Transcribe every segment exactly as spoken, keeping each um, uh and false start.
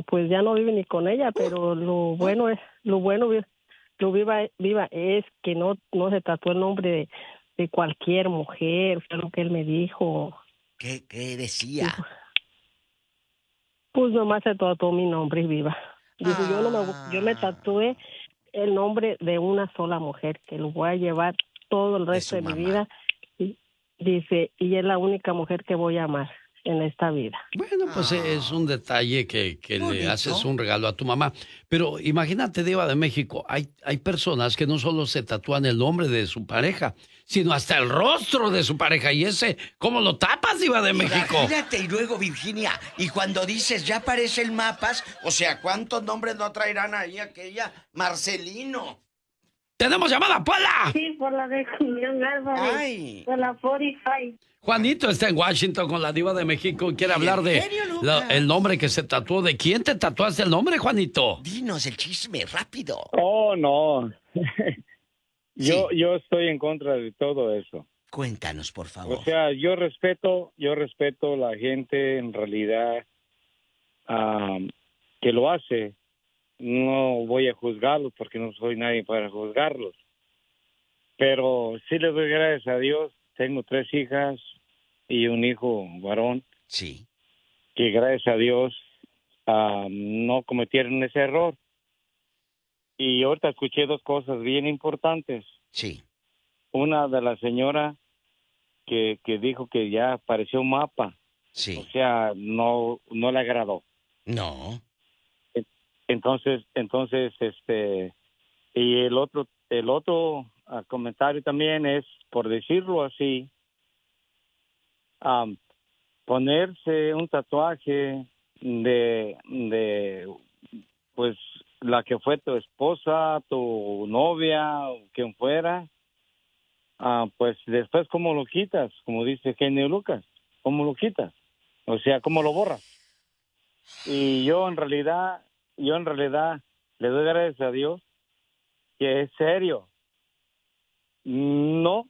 pues ya no vive ni con ella, pero lo bueno es, lo bueno, lo viva, viva es que no, no se tatuó el nombre de, de cualquier mujer, fue lo que él me dijo. ¿Qué, qué decía? Pues nomás se tatuó mi nombre, viva. Dijo, ah. yo no me, yo me tatué el nombre de una sola mujer, que lo voy a llevar todo el resto de, de mi vida. Y, dice, y es la única mujer que voy a amar en esta vida. Bueno, pues oh, es un detalle que, que le haces un regalo a tu mamá. Pero imagínate, Diva de México, hay, hay personas que no solo se tatúan el nombre de su pareja, sino hasta el rostro de su pareja. Y ese, ¿cómo lo tapas, Diva de México? Imagínate, y luego, Virginia, y cuando dices, ya aparece el mapas, o sea, ¿cuántos nombres no traerán ahí aquella? Marcelino. ¡Tenemos llamada, Pola! Sí, por la de Julián Álvarez. Ay. Por la cuarenta y cinco. Juanito está en Washington con la Diva de México y quiere hablar de la, el nombre que se tatuó. ¿De quién te tatuaste el nombre, Juanito? Dinos el chisme, rápido. Oh, no. yo, sí. yo estoy en contra de todo eso. Cuéntanos, por favor. O sea, yo respeto, yo respeto la gente en realidad um, que lo hace. No voy a juzgarlos porque no soy nadie para juzgarlos. Pero sí le doy gracias a Dios. Tengo tres hijas y un hijo varón. Sí. Que gracias a Dios uh, no cometieron ese error. Y ahorita escuché dos cosas bien importantes. Sí. Una de la señora que, que dijo que ya apareció un mapa. Sí. O sea, no, no le agradó. No. Entonces, entonces, este, y el otro, el otro uh, comentario también es, por decirlo así, um, ponerse un tatuaje de, de, pues, la que fue tu esposa, tu novia, o quien fuera, uh, pues después, ¿cómo lo quitas? Como dice Genio Lucas, ¿cómo lo quitas? O sea, ¿cómo lo borras? Y yo en realidad... Yo en realidad le doy gracias a Dios que es serio. No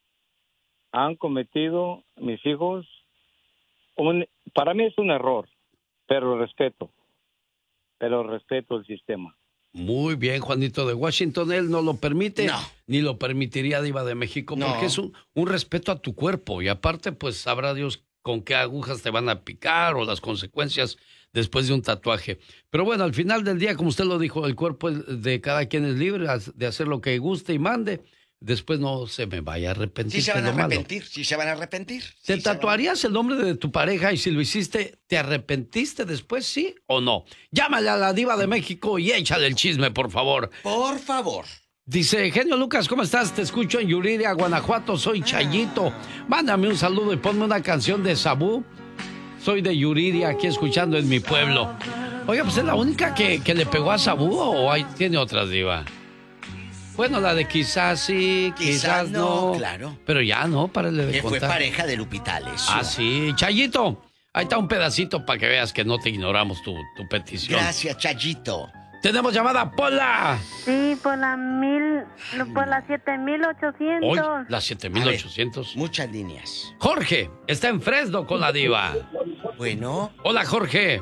han cometido mis hijos, un, para mí es un error, pero respeto, pero respeto el sistema. Muy bien, Juanito de Washington, él no lo permite, no. ni lo permitiría Diva de México, no. Porque es un, un respeto a tu cuerpo y aparte pues sabrá Dios con qué agujas te van a picar o las consecuencias después de un tatuaje. Pero bueno, al final del día, como usted lo dijo, el cuerpo de cada quien es libre de hacer lo que guste y mande. Después no se me vaya a arrepentir. Sí se van a arrepentir, sí se van a arrepentir. ¿Te sí tatuarías el nombre de tu pareja y si lo hiciste, te arrepentiste después, sí o no? Llámale a la Diva de México y échale el chisme, por favor. Por favor. Dice, Genio Lucas, ¿cómo estás? Te escucho en Yuriria, Guanajuato, soy Chayito. Mándame un saludo y ponme una canción de Sabú. Soy de Yuriria, aquí escuchando en mi pueblo. Oiga, pues es la única que, que le pegó a Sabú o hay, tiene otras, Diva. Bueno, la de quizás sí, quizás, quizás no, no. Claro. Pero ya no, párale de que contar. Fue pareja de Lupita Alessio. Ah, sí. Chayito, ahí está un pedacito para que veas que no te ignoramos tu, tu petición. Gracias, Chayito. Tenemos llamada, Pola. Sí, por la mil, por la siete mil ochocientos. Hoy, la siete mil ochocientos. Muchas líneas. Jorge, está en Fresno con la Diva. Bueno. Hola, Jorge.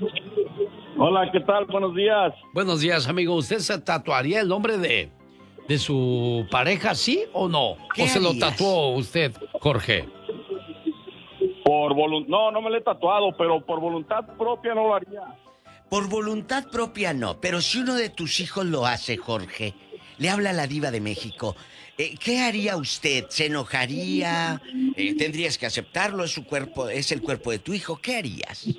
Hola, ¿qué tal? Buenos días. Buenos días, amigo. ¿Usted se tatuaría el nombre de, de su pareja, sí o no? ¿O harías? Se lo tatuó usted, Jorge? Por voluntad, no, no me lo he tatuado, pero por voluntad propia no lo haría. Por voluntad propia no, pero si uno de tus hijos lo hace, Jorge, le habla a la Diva de México, eh, ¿qué haría usted? ¿Se enojaría? Eh, ¿Tendrías que aceptarlo? ¿Es su cuerpo, es el cuerpo de tu hijo? ¿Qué harías?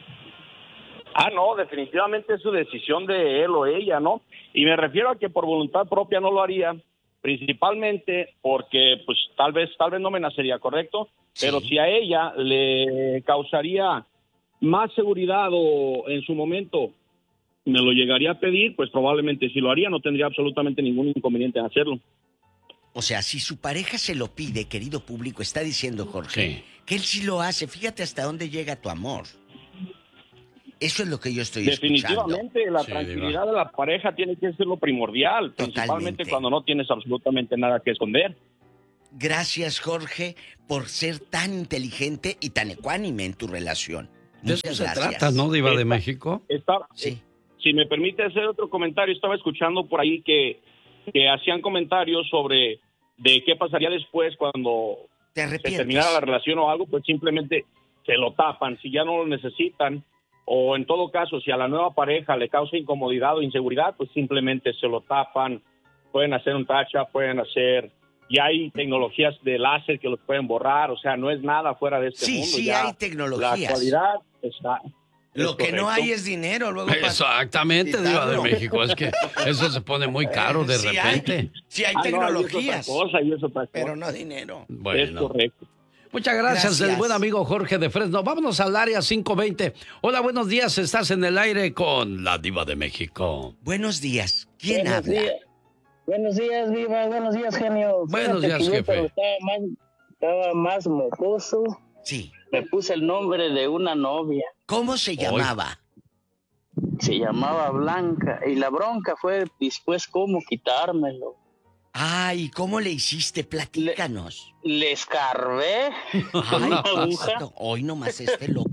Ah, no, definitivamente es su decisión de él o ella, ¿no? Y me refiero a que por voluntad propia no lo haría, principalmente porque, pues, tal vez, tal vez no me nacería, ¿correcto? Sí. Pero si a ella le causaría más seguridad o en su momento me lo llegaría a pedir, pues probablemente si lo haría no tendría absolutamente ningún inconveniente en hacerlo. O sea, si su pareja se lo pide, querido público, está diciendo Jorge, sí, que él sí lo hace. Fíjate hasta dónde llega tu amor. Eso es lo que yo estoy Definitivamente, escuchando. la sí, tranquilidad diva. de la pareja tiene que ser lo primordial, Totalmente. Principalmente cuando no tienes absolutamente nada que esconder. Gracias, Jorge, por ser tan inteligente y tan ecuánime en tu relación. De eso Muchas se gracias. trata, ¿no, Diva de Esta- México? Está, Sí. Si me permite hacer otro comentario, estaba escuchando por ahí que, que hacían comentarios sobre de qué pasaría después cuando Te se arrepientes. terminara la relación o algo, pues simplemente se lo tapan, si ya no lo necesitan, o en todo caso, si a la nueva pareja le causa incomodidad o inseguridad, pues simplemente se lo tapan, pueden hacer un tacha, pueden hacer, ya hay tecnologías de láser que los pueden borrar, o sea, no es nada fuera de este Sí, mundo. sí ya hay tecnologías. La actualidad está... Lo es que no correcto. hay es dinero. Luego para Exactamente, Diva de quitarlo. México. Es que eso se pone muy caro de Sí repente. hay, sí hay Ah, no, ahí es otra tecnologías, cosa, ahí es otra cosa. pero no dinero. Es Bueno. correcto. Muchas gracias, Gracias. el buen amigo Jorge de Fresno. Vámonos al área cinco veinte. Hola, buenos días. Estás en el aire con la Diva de México. Buenos días. ¿Quién Buenos habla? días. Buenos días, Viva. Buenos días, genio. Buenos Fíjate días, que yo jefe. cuando Estaba más, estaba más mojoso. Sí. Me puse el nombre de una novia. ¿Cómo se llamaba? Se llamaba Blanca. Y la bronca fue después cómo quitármelo. Ay, ¿cómo le hiciste? Platícanos. Le escarbé con Ay, una aguja Cristo, hoy nomás este loco.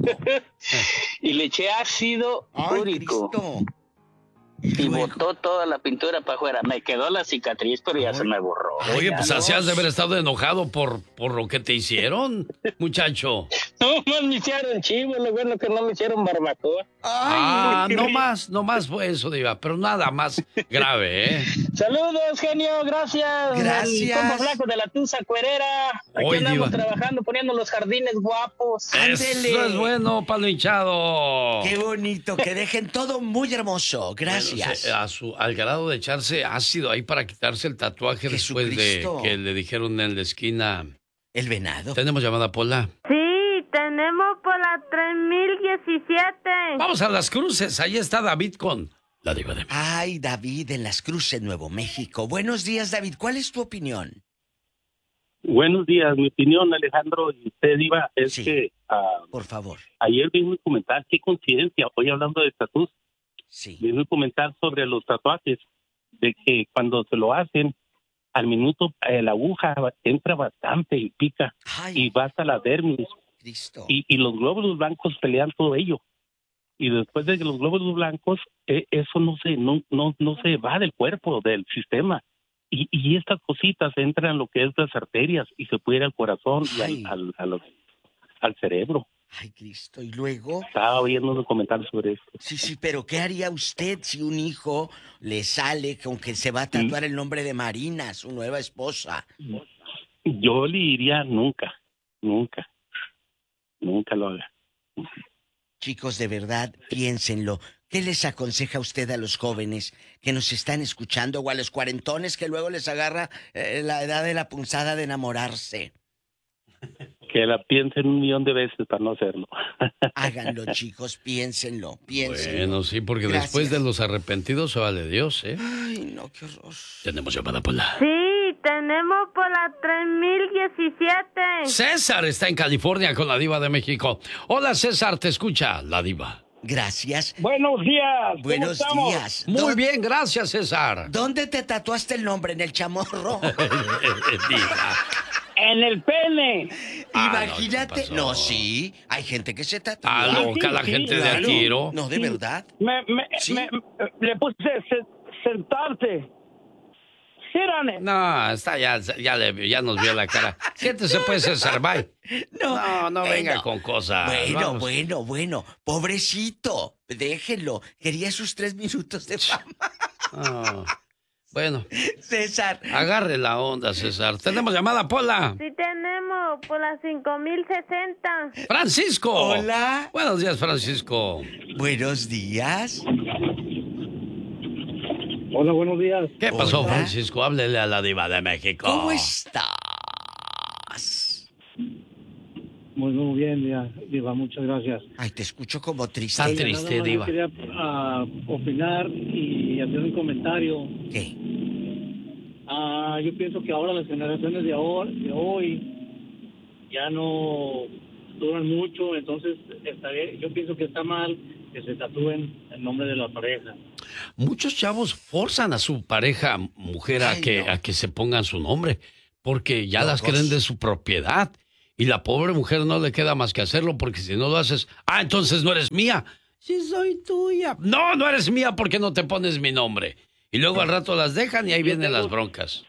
y le eché ácido Ay, úrico. Cristo. Y luego? botó toda la pintura para afuera. Me quedó la cicatriz, pero ya se me borró. Oye, Ya pues no. así has de haber estado enojado por, por lo que te hicieron, muchacho. No más me hicieron chivo, lo bueno que no me hicieron barbacoa. Ah, no más, no más fue eso, Diva, pero nada más grave, ¿eh? Saludos, genio, gracias. Gracias. El compa flaco de la Tusa Cuerera. Aquí Oye, andamos Diva. trabajando, poniendo los jardines guapos. Ándele. Eso es bueno, palo hinchado. Qué bonito, que dejen todo muy hermoso. Gracias. Bueno, se- a su, al grado de echarse ácido ahí para quitarse el tatuaje después de Jesucristo. que le dijeron en la esquina. El venado. Tenemos llamada, Pola. Sí, tenemos por la tres mil diecisiete. Vamos a las cruces, ahí está David con la Diva de México. Ay, David, en Las Cruces, Nuevo México. Buenos días, David. ¿Cuál es tu opinión? Buenos días, mi opinión, Alejandro, y usted, Diva, es Sí. que ah, Por favor. ayer vino a comentar, qué coincidencia, hoy hablando de tatuajes, Sí. vino a comentar sobre los tatuajes, de que cuando se lo hacen, al minuto eh, la aguja entra bastante y pica, Ay, y va hasta la dermis, Cristo. y, y los glóbulos blancos pelean todo ello. Y después de que los glóbulos blancos, eh, eso no se, no, no, no se va del cuerpo, del sistema. Y, y estas cositas entran en lo que es las arterias y se puede ir al corazón y Ay. al, al, al, al cerebro. Ay, Cristo. Y luego... Estaba oyendo unos comentarios sobre esto. Sí, sí, pero ¿qué haría usted si un hijo le sale con que se va a tatuar el nombre de Marina, su nueva esposa? Yo le diría nunca, nunca, nunca lo haga. Chicos, de verdad, piénsenlo. ¿Qué les aconseja usted a los jóvenes que nos están escuchando o a los cuarentones que luego les agarra eh, la edad de la punzada de enamorarse? Que la piensen un millón de veces para no hacerlo. Háganlo, chicos, piénsenlo, piénsenlo. Bueno, sí, porque Gracias. después de los arrepentidos se vale Dios, ¿eh? Ay, no, qué horror. Tenemos llamada, Pola. Sí, tenemos por la tres mil diecisiete. César está en California con la Diva de México. Hola, César, te escucha la Diva. Gracias. Buenos días. ¿cómo Buenos estamos? días. Muy ¿Dó- bien, gracias, César. ¿Dónde te tatuaste el nombre? ¿En el chamorro? Diva. En el pene. Ah, no, Imagínate. ¿qué pasó? No, sí. Hay gente que se tatúa. Ah, loca la sí, gente de a claro. tiro. No, de verdad. Me, me, Sí. me- le puse se- sentarte. Sírane. No, está ya, ya, le, ya nos vio la cara. Siéntese pues, César, bye. No, no venga bueno. con cosas. Bueno, Vamos. bueno, bueno. Pobrecito. Déjenlo. Quería sus tres minutos de fama. Ah, bueno, César. agarre la onda, César. Tenemos llamada, Pola. Sí, tenemos por la cinco mil sesenta. Francisco. Hola. Buenos días, Francisco. Buenos días. Hola, buenos días. ¿Qué pasó, Hola. Francisco? Háblele a la Diva de México. ¿Cómo estás? Muy, muy bien, Diva, Diva, muchas gracias. Ay, te escucho como triste. Está triste, Nada más Diva. Quería ah, opinar y hacer un comentario. ¿Qué? Ah, yo pienso que ahora las generaciones de hoy, de hoy ya no duran mucho, entonces está bien. Yo pienso que está mal que se tatúen el nombre de la pareja. Muchos chavos forzan a su pareja mujer a Ay, que, no. a que se pongan su nombre, porque ya las Locos. creen de su propiedad. Y la pobre mujer no le queda más que hacerlo, porque si no lo haces, ah, entonces no eres mía. Sí, soy tuya. No, no eres mía porque no te pones mi nombre. Y luego al rato las dejan y ahí vienen las broncas.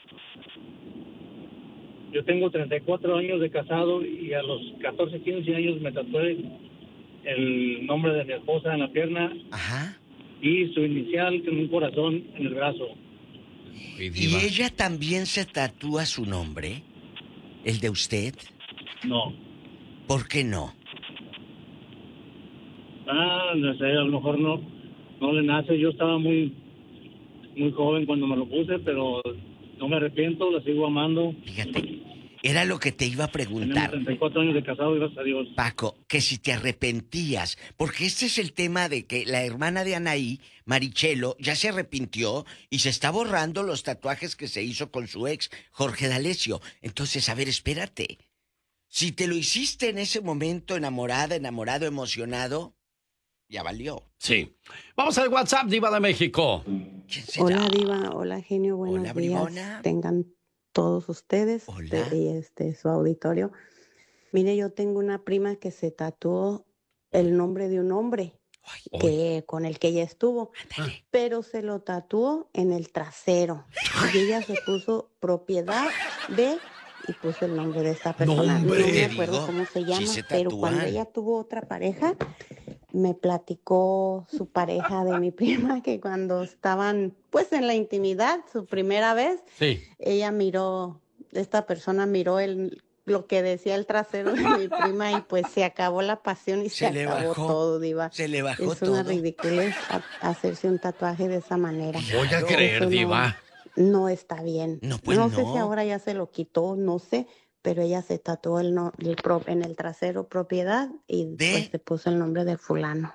Yo tengo treinta y cuatro años de casado y a los catorce, quince años me tatué el nombre de mi esposa en la pierna. Ajá. Y su inicial con un corazón en el brazo. ¿Y ella también se tatúa su nombre? ¿El de usted? No. ¿Por qué no? Ah, no sé, a lo mejor no, no le nace. Yo estaba muy, muy joven cuando me lo puse, pero no me arrepiento, la sigo amando. Fíjate, era lo que te iba a preguntar. Tenemos treinta y cuatro años de casado y gracias a Dios. Paco, que si te arrepentías, porque este es el tema de que la hermana de Anaí, Marichelo, ya se arrepintió y se está borrando los tatuajes que se hizo con su ex, Jorge D'Alessio. Entonces, a ver, espérate. Si te lo hiciste en ese momento, enamorada, enamorado, emocionado, ya valió. Sí. Vamos al WhatsApp, Diva de México. Hola, Diva. Hola, genio. Buenos Hola, días. bribona. Tengan todos ustedes Hola. y este, su auditorio. Mire, yo tengo una prima que se tatuó el nombre de un hombre Ay, que, con el que ella estuvo, Ándale. pero se lo tatuó en el trasero. Y ella se puso propiedad de... y puso el nombre de esta persona. Nombre, no me te acuerdo digo, cómo se llama, sí se pero tatúan. cuando ella tuvo otra pareja, me platicó su pareja de mi prima que cuando estaban pues en la intimidad, su primera vez, Sí. ella miró, esta persona miró el lo que decía el trasero de mi prima y pues se acabó la pasión y se, Se le acabó bajó. todo, Diva. Se le bajó Es una todo. ridiculez a- hacerse un tatuaje de esa manera. Voy a creer, Eso no- Diva. No está bien. No, pues sé no. si ahora ya se lo quitó, no sé, pero ella se tatuó el no, el pro- en el trasero propiedad y ¿De? pues se puso el nombre de fulano.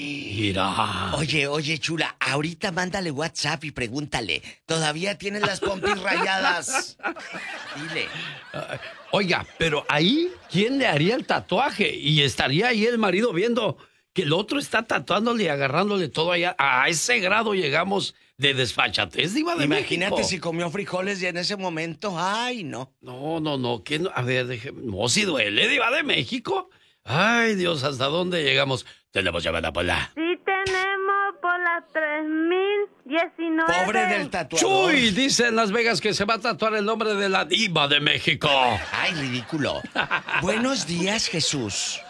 Mira. Oye, oye, chula, ahorita mándale WhatsApp y pregúntale. ¿Todavía tienes las pompis rayadas? Dile. Uh, oiga, pero ahí, ¿quién le haría el tatuaje? Y estaría ahí el marido viendo que el otro está tatuándole y agarrándole todo allá. A ese grado llegamos de desfachatez, Diva de Imagínate México. si comió frijoles y en ese momento, ay, no. No, no, no, que no, a ver, déjeme, no, si duele, Diva de México. Ay, Dios, ¿hasta dónde llegamos? Tenemos llamada por la... Sí tenemos por las tres mil diecinueve. Pobre del tatuador. Chuy, dice en Las Vegas que se va a tatuar el nombre de la Diva de México. Ay, ridículo. Buenos días, Jesús.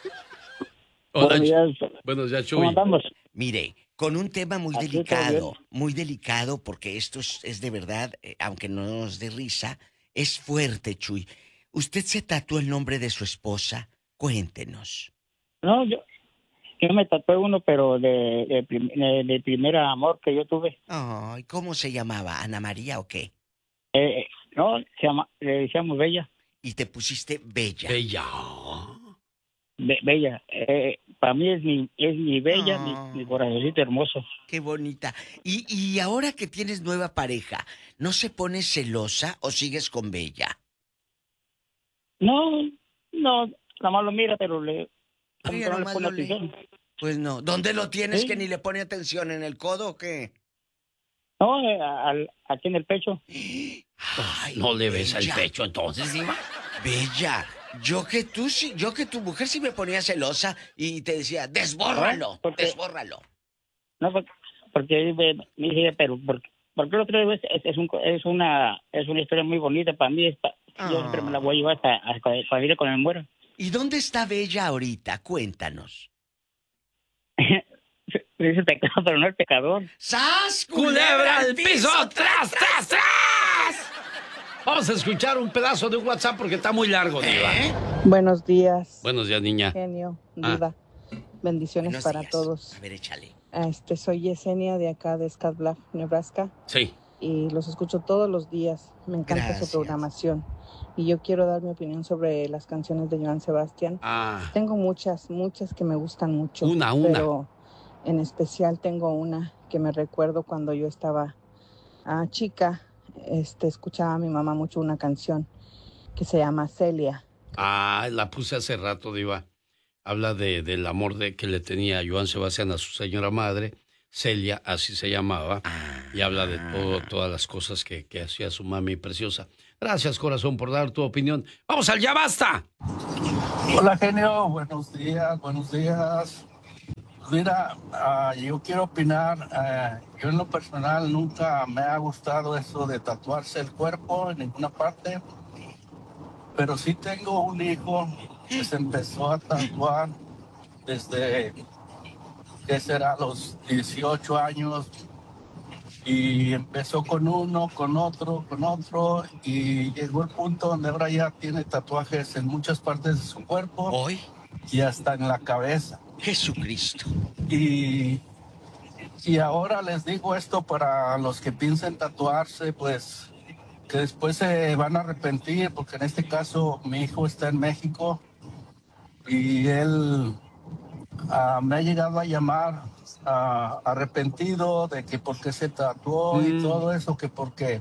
Hola, Buenos días. Chu- Buenos días, ¿Cómo Chuy. andamos? Mire, con un tema muy Aquí delicado, está muy delicado, porque esto es, es de verdad, eh, aunque no nos dé risa, es fuerte, Chuy. ¿Usted se tatuó el nombre de su esposa? Cuéntenos. No, yo, yo me tatué uno, pero de, de, prim- de- de primer amor que yo tuve. Ay, ¿cómo se llamaba? ¿Ana María o qué? Eh, eh, no, se llama, le decíamos Bella. Y te pusiste Bella. Bella. Be- Bella. Eh, para mí es mi, es mi Bella, Ah. mi, mi corazoncito hermoso. Qué bonita. Y, y ahora que tienes nueva pareja, ¿no se pone celosa o sigues con Bella? No, no, nada más lo mira, pero le, como Oye, que no le nomás pone lo lee. atención. Pues no. ¿Dónde lo tienes Sí. que ni le pone atención? ¿En el codo o qué? No, eh, al- aquí en el pecho. Ay, No le besa el Bella. pecho entonces, Diva. Bella, yo que tú sí, yo que tu mujer sí me ponía celosa y te decía, desbórralo, ¿Ah? ¿Por qué? desbórralo. No, porque, porque me, me dije, pero porque, porque el otro día es, es, un, es una es una historia muy bonita para mí. Es pa- Ah. Yo siempre me la voy a llevar hasta, hasta para ir con el muero. ¿Y dónde está Bella ahorita? Cuéntanos. Dice pecado, pero no el pecador. ¡Sas, ¡Culebra al piso! ¡Tras, tras, tras! Vamos a escuchar un pedazo de un WhatsApp porque está muy largo, Diva. ¿Eh? Buenos días, Buenos días, niña. genio, Ah. diva. Bendiciones Buenos para días. todos. A ver, échale. Este, soy Yesenia de acá de Scott Bluff, Nebraska, Sí. y los escucho todos los días. Me encanta Gracias. su programación. Y yo quiero dar mi opinión sobre las canciones de Joan Sebastián. Ah, Tengo muchas, muchas que me gustan mucho. Una, una. Pero en especial tengo una que me recuerdo cuando yo estaba ah, chica. Este, escuchaba a mi mamá mucho una canción que se llama Celia. ah, la puse hace rato, Diva. Habla de, del amor de, que le tenía Joan Sebastián a su señora madre, Celia, así se llamaba, y habla de todo, todas las cosas que, que hacía su mami preciosa. Gracias, corazón, por dar tu opinión. ¡Vamos al Ya Basta! Hola, genio. Buenos días, buenos días. Mira, uh, yo quiero opinar. Uh, yo en lo personal nunca me ha gustado eso de tatuarse el cuerpo en ninguna parte. Pero sí tengo un hijo que se empezó a tatuar desde, ¿qué será?, los dieciocho años. Y empezó con uno, con otro, con otro. Y llegó el punto donde ahora ya tiene tatuajes en muchas partes de su cuerpo. ¿Hoy? Y hasta en la cabeza. Jesucristo. Y, y ahora les digo esto para los que piensen tatuarse, pues que después se van a arrepentir, porque en este caso mi hijo está en México y él uh, me ha llegado a llamar uh, arrepentido de que por qué se tatuó mm. y todo eso, que porque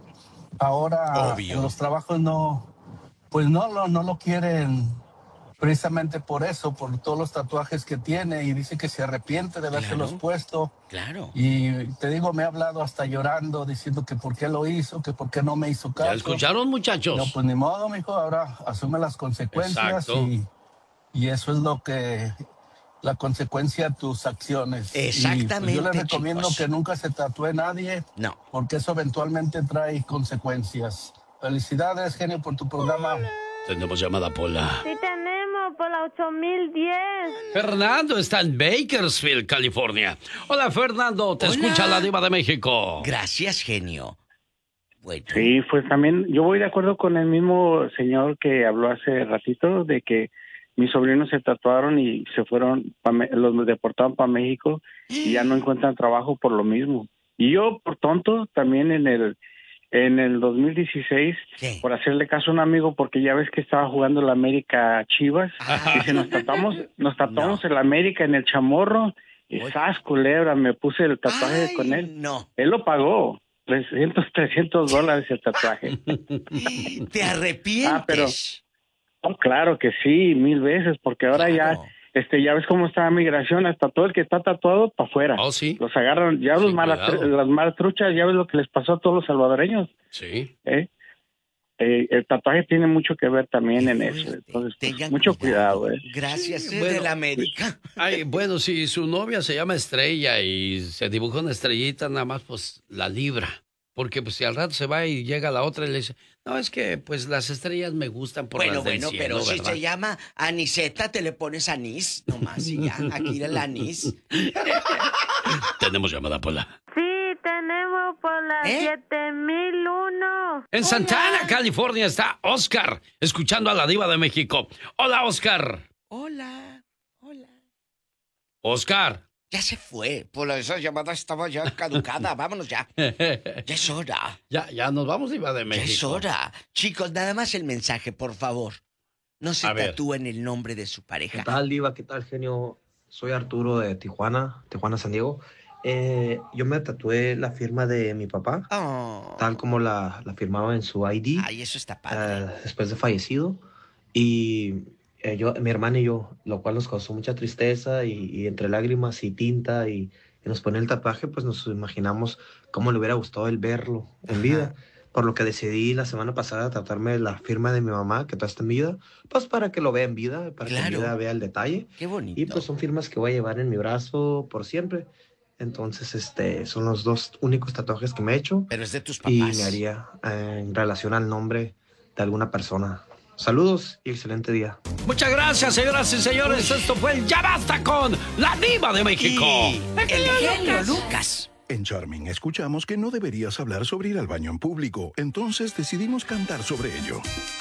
ahora en los trabajos no, pues no lo, no lo quieren precisamente por eso, por todos los tatuajes que tiene, y dice que se arrepiente de habérselos claro. puesto. Claro. Y te digo, me ha hablado hasta llorando, diciendo que por qué lo hizo, que por qué no me hizo caso. ¿Ya escucharon, muchachos? No, pues ni modo, mijo, ahora asume las consecuencias y, y eso es lo que, la consecuencia de tus acciones. Exactamente, y, pues, yo les recomiendo chicos. que nunca se tatúe nadie, no, porque eso eventualmente trae consecuencias. Felicidades, genio, por tu programa. Tenemos llamada, Pola. Sí tenemos, por la ocho mil diez. Fernando está en Bakersfield, California. Hola, Fernando, te Hola. escucha la Diva de México. Gracias, genio. Bueno. Sí, pues también yo voy de acuerdo con el mismo señor que habló hace ratito de que mis sobrinos se tatuaron y se fueron, pa, los deportaron para México y ya no encuentran trabajo por lo mismo. Y yo, por tonto, también en el en el dos mil dieciséis, ¿qué? Por hacerle caso a un amigo, porque ya ves que estaba jugando la América Chivas, ah. dice, nos tatuamos, nos tatuamos no. el América en el chamorro, y ¡zas, culebra! Me puse el tatuaje Ay, con él. No. Él lo pagó, trescientos, trescientos dólares el tatuaje. ¿Te arrepientes? Ah, pero, oh, claro que sí, mil veces, porque ahora claro. ya... Este, ya ves cómo está la migración, hasta todo el que está tatuado para afuera. Oh, sí. Los agarran, ya sí, los malas, las malas truchas, ya ves lo que les pasó a todos los salvadoreños. Sí. ¿Eh? Eh, el tatuaje tiene mucho que ver también en eso. Entonces, pues, mucho cuidado, cuidado, ¿eh? Gracias, sí, bueno, de la América. Ay, bueno, si su novia se llama Estrella y se dibuja una estrellita, nada más, pues, la libra. Porque pues si al rato se va y llega la otra y le dice, no, es que pues las estrellas me gustan por bueno, las del bueno, cielo, pero ¿verdad? Si se llama Aniseta, te le pones anís, nomás y ya, aquí el anís. Tenemos llamada, Pola. Sí, tenemos por la ¿Eh? siete mil uno. En Santa Ana, California, está Oscar, escuchando a la Diva de México. Hola, Oscar. Hola, hola. Oscar. Ya se fue, por esa llamada estaba ya caducada, vámonos ya. Ya es hora. Ya, ya nos vamos, Diva de México. Ya es hora. Chicos, nada más el mensaje, por favor. No se tatúen el nombre de su pareja. ¿Qué tal, Diva? ¿Qué tal, genio? Soy Arturo de Tijuana, Tijuana, San Diego. Eh, yo me tatué la firma de mi papá, oh. tal como la, la firmaba en su I D. Ay, eso está padre. Uh, después de fallecido. Y... Eh, yo, mi hermana y yo, lo cual nos causó mucha tristeza y, y entre lágrimas y tinta y, y nos pone el tatuaje, pues nos imaginamos cómo le hubiera gustado el verlo en vida. Ajá. Por lo que decidí la semana pasada tatuarme la firma de mi mamá, que todavía está en vida, pues para que lo vea en vida, para claro. que en vida vea el detalle. Qué bonito. Y pues son firmas que voy a llevar en mi brazo por siempre. Entonces, este, son los dos únicos tatuajes que me he hecho. Pero es de tus papás. Y me haría eh, en relación al nombre de alguna persona. Saludos y excelente día. Muchas gracias, señoras y señores. Uy. Esto fue el Ya Basta con la Diva de México. Y el genio Lucas. Lucas. En Charming escuchamos que no deberías hablar sobre ir al baño en público. Entonces decidimos cantar sobre ello.